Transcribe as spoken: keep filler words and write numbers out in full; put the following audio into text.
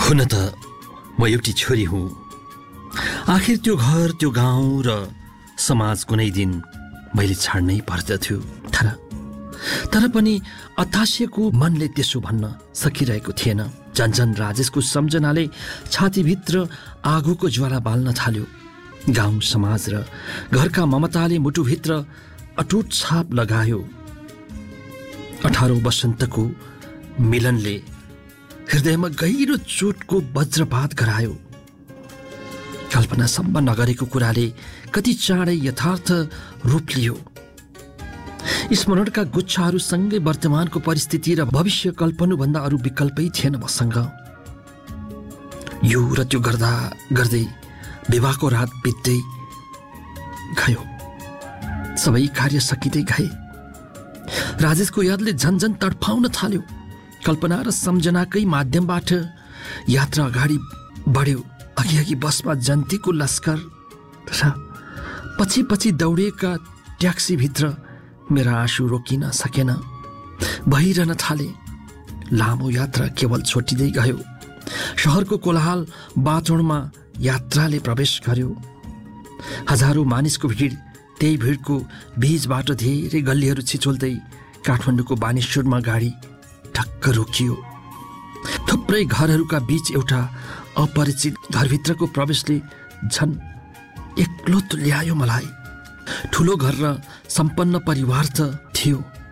हुन त म एउटी छोरी हुँ। आखिर त्यो घर, त्यो गाउँ र समाज कुनै दिन मैले छाड्नै पर्दथ्यो। तर तर पनि अतासिएको मनले त्यसो भन्न सकिरहेको थिएन। झन्झन राजेशको सम्झनाले छातीभित्र आगोको ज्वाला बाल्न थाल्यो। गाउँ समाज र घरका ममताले मुटुभित्र अटुट छाप लगायो। अठारौं वसन्तको मिलनले हृदयमा गहिरो चोटको वज्रपात गरायो। कल्पनासम्म नगरेको कुराले कति चाँडै यथार्थ रूप लियो। स्मरणका गुच्छाहरूसँगै वर्तमानको परिस्थिति र भविष्य कल्पनुभन्दा अरू विकल्पै थिएन मसँग। यो र त्यो गर्दा गर्दै विवाहको रात बित्दै गयो। सबै कार्य सकिँदै गए। राजेशको यादले झन्झन तडफाउन थाल्यो। कल्पना र सम्झनाकै माध्यमबाट यात्रा अगाडि बढ्यो। अघि अघि बसमा जन्तीको लस्कर र पछि पछि दौडिएका ट्याक्सीभित्र मेरा आँसु रोकिन सकेन, बहिरन थाले। लामो यात्रा केवल छोटिँदै गयो। शहरको कोलाहल बाटोमा यात्राले प्रवेश गर्यो। हजारौं मानिसको भिड। त्यही भिडको बीचबाट धेरै गल्लीहरू छिचोल्दै काठमाडौँको बानेश्वरमा गाडी ठक्क रोकियो। थुप्रै घरहरूका बीच एउटा अपरिचित घरभित्रको प्रवेशले झन् एक्लो तुल्यायो मलाई। ठुलो घर र सम्पन्न परिवार त थियो,